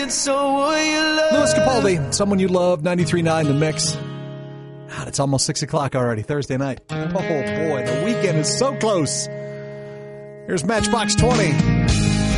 Louis Capaldi, Someone You Love, 93.9 The Mix. God, it's almost 6 o'clock already, Thursday night. Oh, boy, the weekend is so close. Here's Matchbox 20.